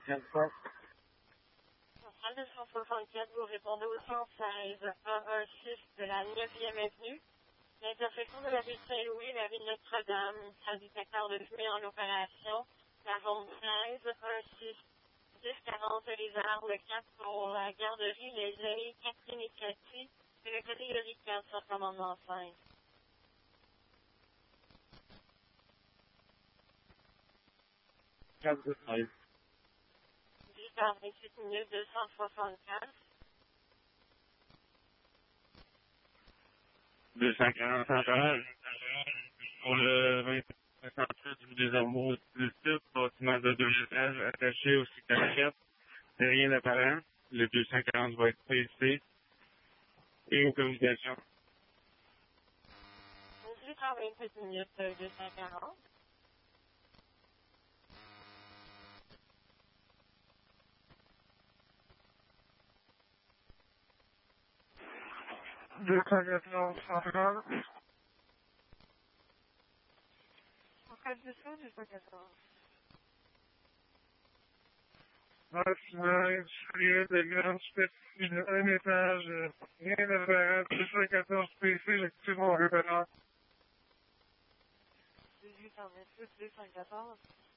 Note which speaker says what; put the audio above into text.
Speaker 1: 34.
Speaker 2: En salle de 164, vous répondez au 116 116 de la 9e avenue. L'intersection de la rue Saint-Louis et la rue Notre-Dame. Salle détecteur de fumée en opération. La zone 16 16 1040 les arbres, le 4 pour la garderie, les ailes, Catherine et Cathy. C'est la catégorie 4 sur commandement 5.
Speaker 1: 4 de 13.
Speaker 2: 10h28 minutes 264.
Speaker 1: 240 central. Pour le 28 du Desormeaux du site, bâtiment de 2 étages attaché au secteur 4. Rien d'apparent. Le 240 va être PC et aux communications.
Speaker 2: 10h28 minutes 240.
Speaker 1: 214 central.
Speaker 2: En cas de saut, 214.
Speaker 1: Bâtiment industriel de grande superficie, un étage, rien d'apparent, 214 PC, l'activement répéteur.
Speaker 2: 18h28 214.